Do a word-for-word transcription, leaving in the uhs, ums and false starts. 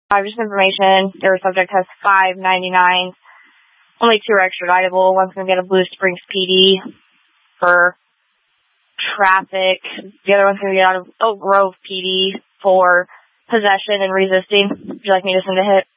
Uh, just information, their subject has five ninety-nines. Only two are extraditable. One's going to get a Blue Springs P D for traffic. The other one's going to get out of Oak Grove P D for possession and resisting. Would you like me to send a hit?